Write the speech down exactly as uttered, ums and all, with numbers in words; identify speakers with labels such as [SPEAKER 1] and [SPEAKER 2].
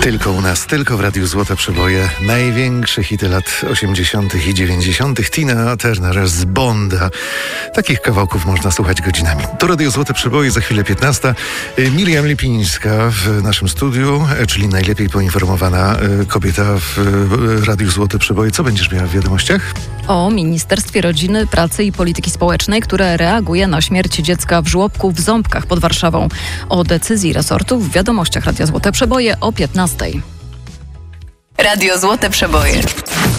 [SPEAKER 1] Tylko u nas, tylko w Radiu Złote Przeboje. Największe hity lat osiemdziesiątych i dziewięćdziesiątych. Tina Turner z Bonda. Takich kawałków można słuchać godzinami. To Radio Złote Przeboje, za chwilę piętnasta. Miriam Lipińska w naszym studiu, czyli najlepiej poinformowana kobieta w Radiu Złote Przeboje. Co będziesz miała w wiadomościach?
[SPEAKER 2] O Ministerstwie Rodziny, Pracy i Polityki Społecznej, które reaguje na śmierć dziecka w żłobku w Ząbkach pod Warszawą. O decyzji resortu w wiadomościach Radia Złote Przeboje o piętnastej.
[SPEAKER 3] Radio Złote Przeboje.